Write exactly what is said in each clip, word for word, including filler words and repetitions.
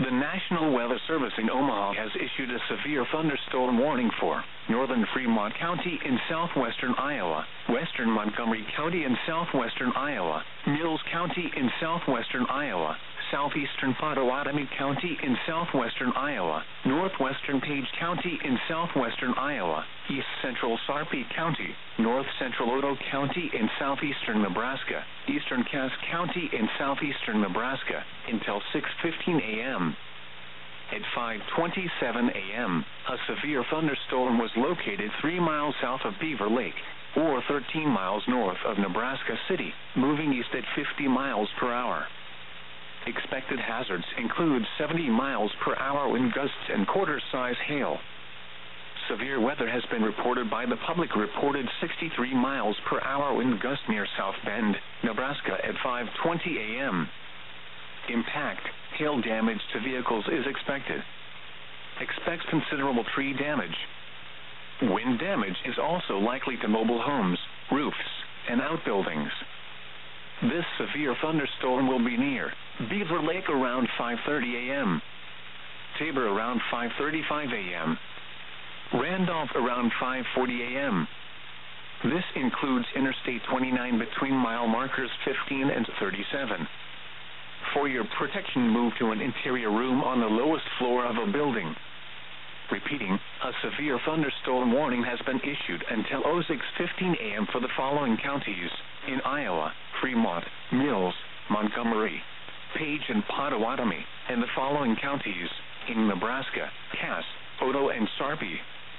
The National Weather Service in Omaha has issued a severe thunderstorm warning for northern Fremont County in southwestern Iowa, western Montgomery County in southwestern Iowa, Mills County in southwestern Iowa, southeastern Pottawatomie County in southwestern Iowa, northwestern Page County in southwestern Iowa, east central Sarpy County, north central Otoe County in southeastern Nebraska, eastern Cass County in southeastern Nebraska, until six fifteen a m At five twenty-seven a m, a severe thunderstorm was located three miles south of Beaver Lake, or thirteen miles north of Nebraska City, moving east at fifty miles per hour. Expected hazards include seventy miles per hour wind gusts and quarter-size hail. Severe weather has been reported by the public. Reported sixty-three miles per hour wind gust near South Bend, Nebraska at five twenty a m Impact, hail damage to vehicles is expected. Expect considerable tree damage. Wind damage is also likely to mobile homes, roofs, and outbuildings. This severe thunderstorm will be near Beaver Lake around five thirty a m, Tabor around five thirty-five a m, Randolph around five forty a m This includes Interstate twenty-nine between mile markers fifteen and thirty-seven. For your protection, move to an interior room on the lowest floor of a building. Repeating, a severe thunderstorm warning has been issued until oh six fifteen a m for the following counties in Iowa: Fremont, Mills, Montgomery, Page, and Pottawatomie, and the following counties in Nebraska: Cass, Otoe, and Sarpy.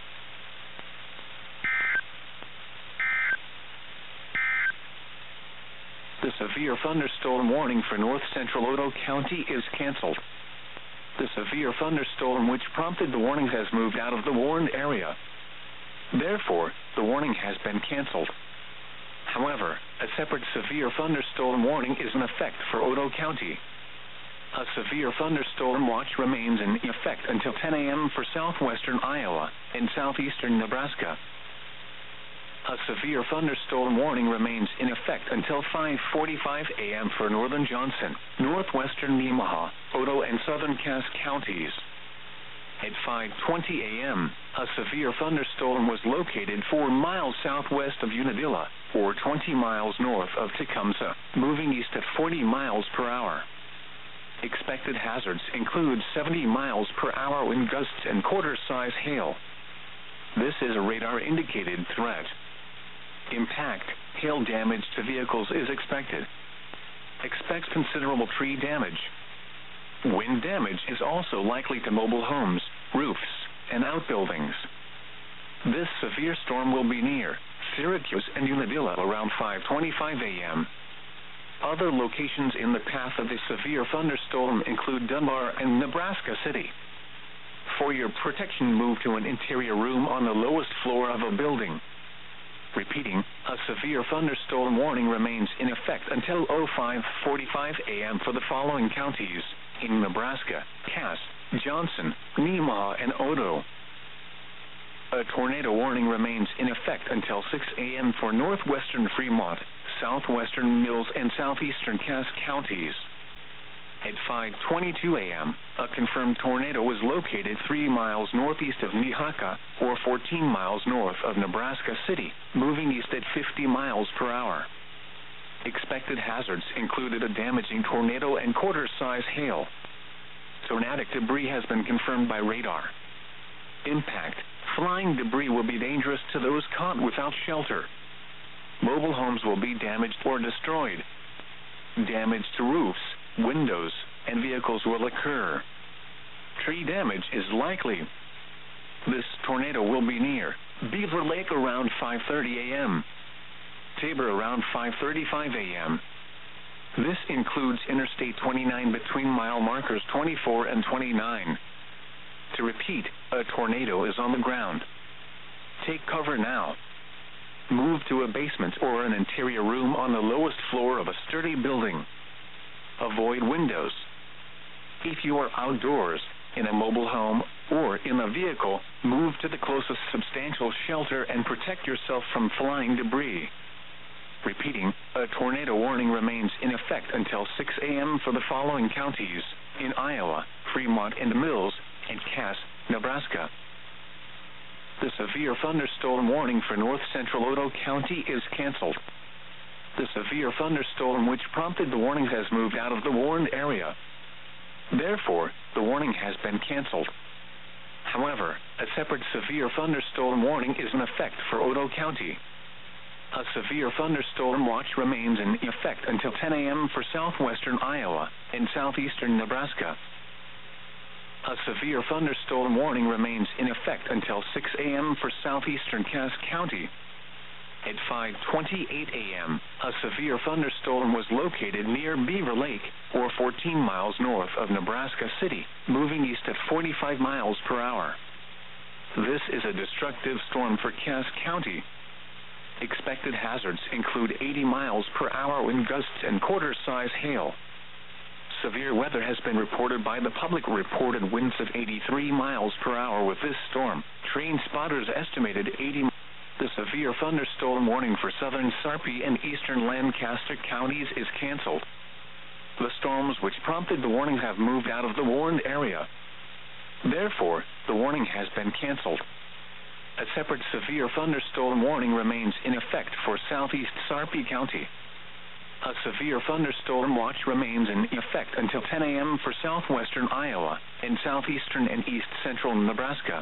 The severe thunderstorm warning for north central Otoe County is canceled. The severe thunderstorm which prompted the warning has moved out of the warned area. Therefore, the warning has been canceled. However, a separate severe thunderstorm warning is in effect for Otoe County. A severe thunderstorm watch remains in effect until ten a m for southwestern Iowa and southeastern Nebraska. A severe thunderstorm warning remains in effect until five forty-five a m for northern Johnson, northwestern Nemaha, Otoe, and southern Cass counties. At five twenty a m, a severe thunderstorm was located four miles southwest of Unadilla, or twenty miles north of Tecumseh, moving east at forty miles per hour. Expected hazards include seventy miles per hour wind gusts and quarter-size hail. This is a radar-indicated threat. Impact, hail damage to vehicles is expected. Expect considerable tree damage. Wind damage is also likely to mobile homes, roofs, and outbuildings. This severe storm will be near Syracuse and Unadilla around five twenty-five a m Other locations in the path of the severe thunderstorm include Dunbar and Nebraska City. For your protection, move to an interior room on the lowest floor of a building. Repeating, a severe thunderstorm warning remains in effect until oh five forty-five a m for the following counties in Nebraska: Cass, Johnson, Nemaha, and Otoe. A tornado warning remains in effect until six a m for northwestern Fremont, southwestern Mills, and southeastern Cass counties. At five twenty-two a m, a confirmed tornado was located three miles northeast of Nehaka, or fourteen miles north of Nebraska City, moving east at fifty miles per hour. Expected hazards included a damaging tornado and quarter-size hail. Tornadic debris has been confirmed by radar. Impact, flying debris will be dangerous to those caught without shelter. Mobile homes will be damaged or destroyed. Damage to roofs, windows, and vehicles will occur. Tree damage is likely. This tornado will be near Beaver Lake around five thirty a m Tabor around five thirty-five a m This includes Interstate twenty-nine between mile markers twenty-four and twenty-nine. To repeat, a tornado is on the ground. Take cover now. Move to a basement or an interior room on the lowest floor of a sturdy building. Avoid windows. If you are outdoors, in a mobile home, or in a vehicle, move to the closest substantial shelter and protect yourself from flying debris. Repeating, a tornado warning remains in effect until six a m for the following counties in Iowa: Fremont and Mills, and Cass, Nebraska. The severe thunderstorm warning for north central Otoe County is canceled. The severe thunderstorm which prompted the warning has moved out of the warned area. Therefore, the warning has been canceled. However, a separate severe thunderstorm warning is in effect for Otoe County. A severe thunderstorm watch remains in effect until ten a m for southwestern Iowa and southeastern Nebraska. A severe thunderstorm warning remains in effect until six a m for southeastern Cass County. At five twenty-eight a m, a severe thunderstorm was located near Beaver Lake, or fourteen miles north of Nebraska City, moving east at forty-five miles per hour. This is a destructive storm for Cass County. Expected hazards include eighty miles per hour wind gusts and quarter-size hail. Severe weather has been reported by the public. Reported winds of eighty-three miles per hour with this storm. Train spotters estimated eighty. The severe thunderstorm warning for southern Sarpy and eastern Lancaster counties is canceled. The storms which prompted the warning have moved out of the warned area. Therefore, the warning has been canceled. A separate severe thunderstorm warning remains in effect for southeast Sarpy County. A severe thunderstorm watch remains in effect until ten a m for southwestern Iowa and southeastern and east central Nebraska.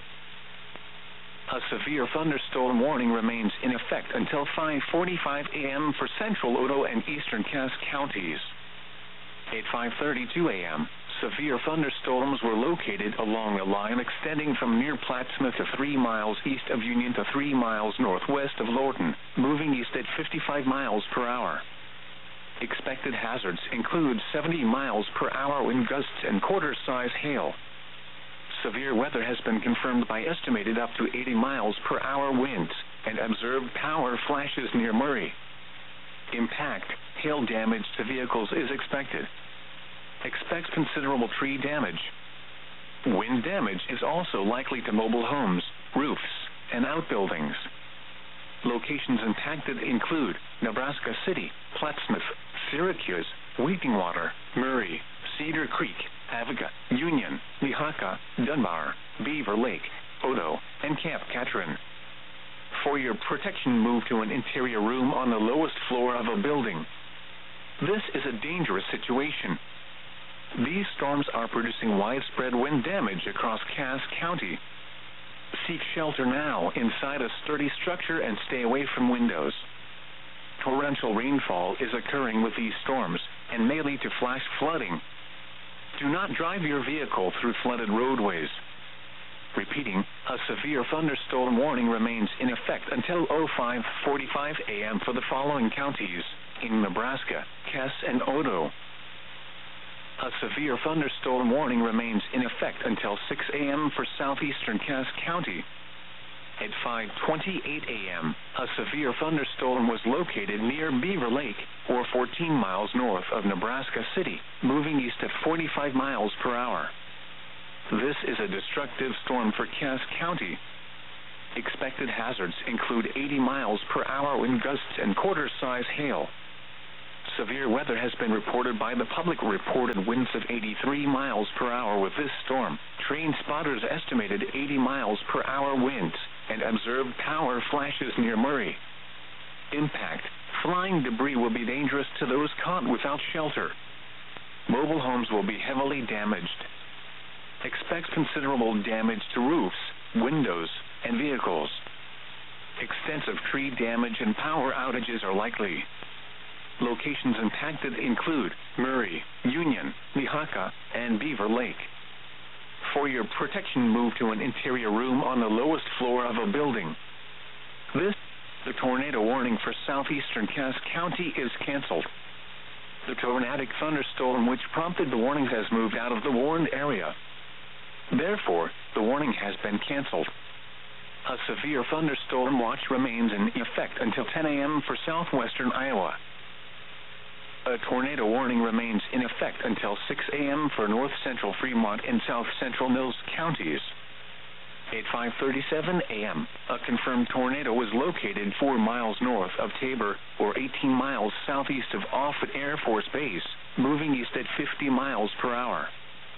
A severe thunderstorm warning remains in effect until five forty-five a m for central Otoe and eastern Cass counties. At five thirty-two a m, severe thunderstorms were located along a line extending from near Plattsmouth to three miles east of Union to three miles northwest of Lorton, moving east at fifty-five miles per hour. Expected hazards include seventy miles per hour wind gusts and quarter-size hail. Severe weather has been confirmed by estimated up to eighty miles per hour winds and observed power flashes near Murray. Impact, hail damage to vehicles is expected. Expect considerable tree damage. Wind damage is also likely to mobile homes, roofs, and outbuildings. Locations impacted include Nebraska City, Plattsmouth, Syracuse, Wheatingwater, Murray, Cedar Creek, Aviga, Union, Nehaka, Dunbar, Beaver Lake, Otoe, and Camp Catron. For your protection, move to an interior room on the lowest floor of a building. This is a dangerous situation. These storms are producing widespread wind damage across Cass County. Seek shelter now inside a sturdy structure and stay away from windows. Torrential rainfall is occurring with these storms and may lead to flash flooding. Do not drive your vehicle through flooded roadways. Repeating, a severe thunderstorm warning remains in effect until five forty-five a m for the following counties in Nebraska, Cass, and Otoe. A severe thunderstorm warning remains in effect until six a m for southeastern Cass County. At five twenty-eight a m, a severe thunderstorm was located near Beaver Lake, or fourteen miles north of Nebraska City, moving east at forty-five miles per hour. This is a destructive storm for Cass County. Expected hazards include eighty miles per hour wind gusts and quarter-size hail. Severe weather has been reported by the public. Reported winds of eighty-three miles per hour with this storm. Train spotters estimated eighty miles per hour winds and observed power flashes near Murray. Impact, flying debris will be dangerous to those caught without shelter. Mobile homes will be heavily damaged. Expect considerable damage to roofs, windows, and vehicles. Extensive tree damage and power outages are likely. Locations impacted include Murray, Union, Nehaka, and Beaver Lake. For your protection, move to an interior room on the lowest floor of a building. This, the tornado warning for southeastern Cass County is canceled. The tornadic thunderstorm which prompted the warning has moved out of the warned area. Therefore, the warning has been canceled. A severe thunderstorm watch remains in effect until ten a m for southwestern Iowa. A tornado warning remains in effect until six a m for north central Fremont and south central Mills counties. At five thirty-seven a m, a confirmed tornado was located four miles north of Tabor, or eighteen miles southeast of Offutt Air Force Base, moving east at fifty miles per hour.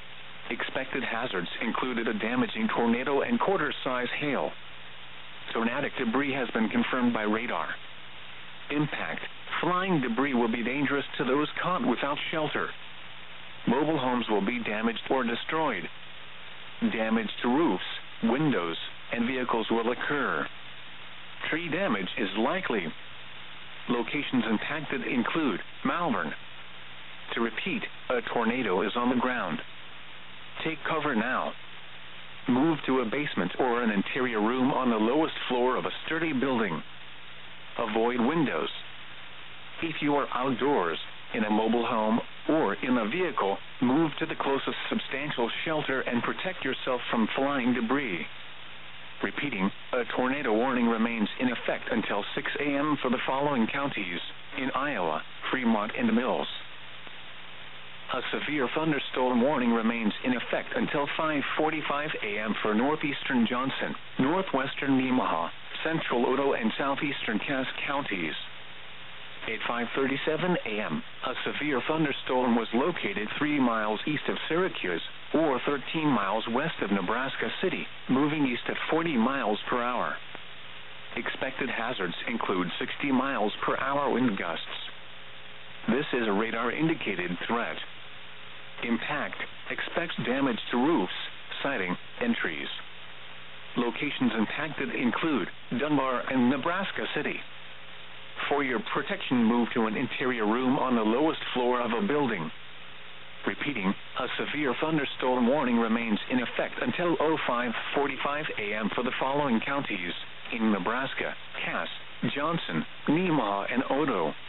Expected hazards included a damaging tornado and quarter-size hail. Tornadic debris has been confirmed by radar. Impact. Flying debris will be dangerous to those caught without shelter. Mobile homes will be damaged or destroyed. Damage to roofs, windows, and vehicles will occur. Tree damage is likely. Locations impacted include Malvern. To repeat, a tornado is on the ground. Take cover now. Move to a basement or an interior room on the lowest floor of a sturdy building. Avoid windows. If you are outdoors, in a mobile home, or in a vehicle, move to the closest substantial shelter and protect yourself from flying debris. Repeating, a tornado warning remains in effect until six a m for the following counties in Iowa, Fremont, and Mills. A severe thunderstorm warning remains in effect until five forty-five a m for northeastern Johnson, northwestern Nemaha, central Otoe, and southeastern Cass counties. At five thirty-seven a m, a severe thunderstorm was located three miles east of Syracuse, or thirteen miles west of Nebraska City, moving east at forty miles per hour. Expected hazards include sixty miles per hour wind gusts. This is a radar-indicated threat. Impact. Expects damage to roofs, siding, and trees. Locations impacted include Dunbar and Nebraska City. For your protection, move to an interior room on the lowest floor of a building. Repeating, a severe thunderstorm warning remains in effect until five forty-five a m for the following counties in Nebraska: Cass, Johnson, Nemaha, and Otoe.